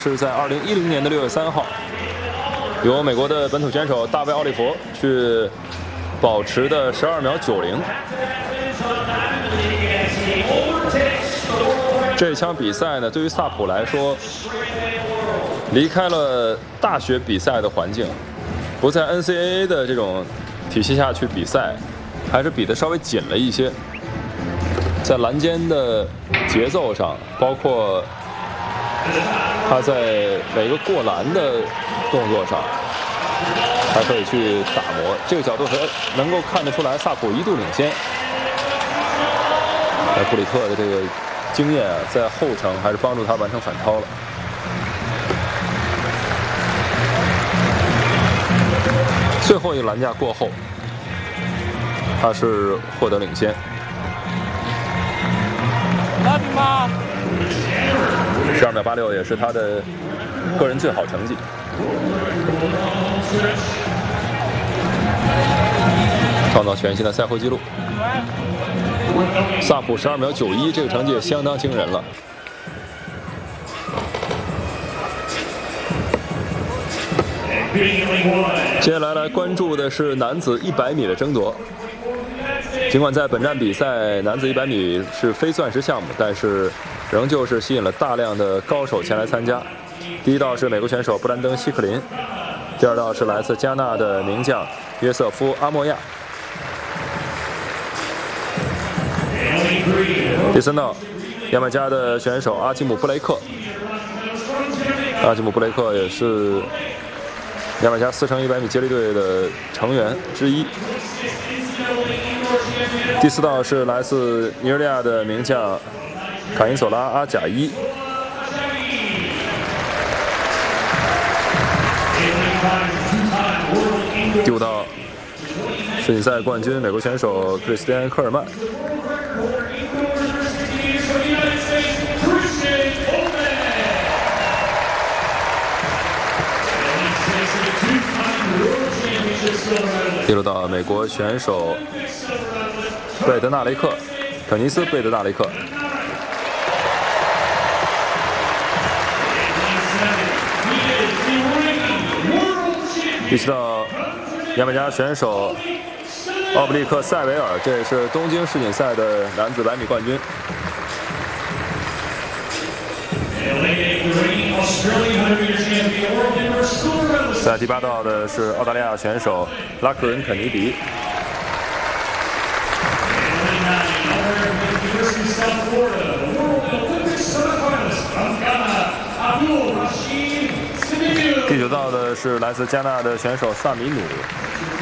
是在2010年的6月3号，由美国的本土选手大卫·奥利弗去保持的12秒90。这场比赛呢，对于萨普来说，离开了大学比赛的环境，不在 NCAA 的这种体系下去比赛，还是比得稍微紧了一些。在栏间的节奏上，包括他在每个过栏的动作上，还可以去打磨。这个角度能够看得出来，萨普一度领先。布里特的这个经验啊，在后程还是帮助他完成反超了。最后一个栏架过后，他是获得领先。12秒86也是他的个人最好成绩。创造全新的赛后纪录。萨普12秒91，这个成绩也相当惊人了。接下来关注的是男子100米的争夺。尽管在本站比赛男子100米是非钻石项目，但是仍旧是吸引了大量的高手前来参加。第一道是美国选手布兰登·希克林，第二道是来自加纳的名将约瑟夫·阿莫亚，第三道牙买加的选手阿基姆·布雷克。阿基姆·布雷克也是牙买加4乘100米接力队的成员之一。第四道是来自尼日利亚的名将卡因索拉·阿贾伊。第五道世锦赛冠军美国选手克里斯蒂安·科尔曼。第六道美国选手贝德纳雷克，肯尼斯·贝德纳雷克。第七道牙买加选手奥布利克·塞维尔，这也是东京世锦赛的男子100米冠军。在第八道的是澳大利亚选手拉克伦·肯尼迪。第九道的是来自加纳的选手萨米努。